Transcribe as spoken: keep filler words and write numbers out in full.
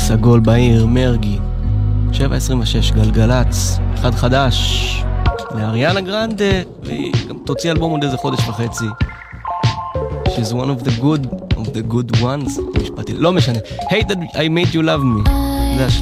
סגול בעיר, מרגי. שבע עשרים ושש, גלגלץ, אחד חדש, לאריאנה גרנדה, והיא גם תוציא אלבום עוד איזה חודש וחצי. She's one of the good, of the good ones. משפטי, לא משנה. Hate that I made you love me. זה השיר.